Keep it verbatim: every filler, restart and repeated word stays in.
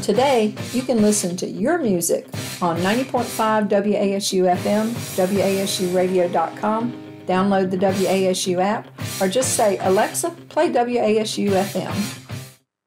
Today, you can listen to your music on ninety point five W A S U F M, W A S U radio dot com, download the W A S U app, or just say, Alexa, play W A S U F M.